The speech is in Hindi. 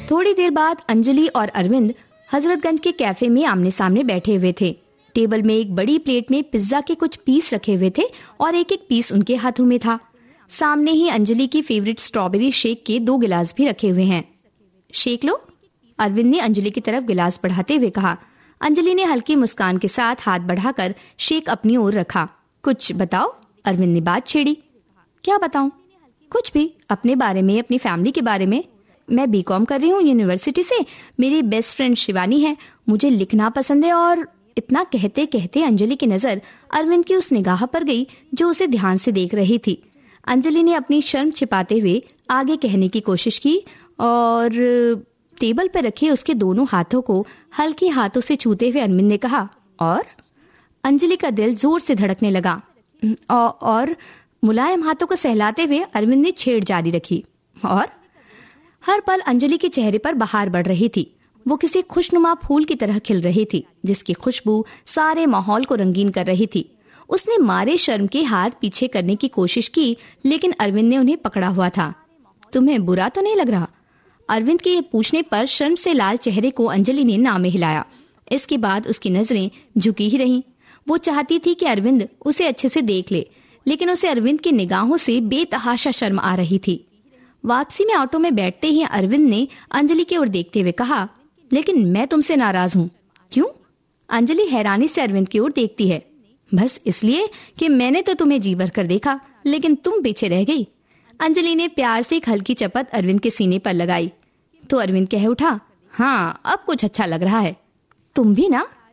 थोड़ी देर बाद अंजलि और अरविंद हजरतगंज के कैफे में आमने सामने बैठे हुए थे। टेबल में एक बड़ी प्लेट में पिज्जा के कुछ पीस रखे हुए थे और एक एक पीस उनके हाथों में था। सामने ही अंजलि की फेवरेट स्ट्रॉबेरी शेक के 2 गिलास भी रखे हुए हैं। शेक लो, अरविंद ने अंजलि की तरफ गिलास बढ़ाते हुए कहा। अंजलि ने हल्की मुस्कान के साथ हाथ बढ़ाकर शेक अपनी ओर रखा। कुछ बताओ, अरविंद ने बात छेड़ी। क्या बताऊं? कुछ भी, अपने बारे में, अपनी फैमिली के बारे में। मैं बीकॉम कर रही हूँ यूनिवर्सिटी से। मेरी बेस्ट फ्रेंड शिवानी है। मुझे लिखना पसंद है। और इतना कहते कहते अंजलि की नजर अरविंद की उस निगाह पर गई जो उसे ध्यान से देख रही थी। अंजलि ने अपनी शर्म छिपाते हुए आगे कहने की कोशिश की और टेबल पर रखे उसके दोनों हाथों को हल्के हाथों से छूते हुए अरविंद ने कहा, और अंजलि का दिल जोर से धड़कने लगा। और मुलायम हाथों को सहलाते हुए अरविंद ने छेड़ जारी रखी। और हर पल अंजलि के चेहरे पर बहार बढ़ रही थी। वो किसी खुशनुमा फूल की तरह खिल रही थी जिसकी खुशबू सारे माहौल को रंगीन कर रही थी। उसने मारे शर्म के हाथ पीछे करने की कोशिश की, लेकिन अरविंद ने उन्हें पकड़ा हुआ था। तुम्हें बुरा तो नहीं लग रहा? अरविंद के पूछने पर शर्म से लाल चेहरे को अंजलि ने नामे हिलाया। इसके बाद उसकी नजरें झुकी ही रहीं। वो चाहती थी कि अरविंद उसे अच्छे से देख ले, लेकिन उसे अरविंद की निगाहों से बेतहाशा शर्म आ रही थी। वापसी में ऑटो में बैठते ही अरविंद ने अंजलि की ओर देखते हुए कहा, लेकिन मैं तुमसे नाराज हूँ। क्यों? अंजलि हैरानी से अरविंद की ओर देखती है। बस इसलिए कि मैंने तो तुम्हें जी भर कर देखा, लेकिन तुम पीछे रह गई। अंजलि ने प्यार से एक हल्की चपत अरविंद के सीने पर लगाई तो अरविंद कह उठा, हाँ अब कुछ अच्छा लग रहा है। तुम भी ना?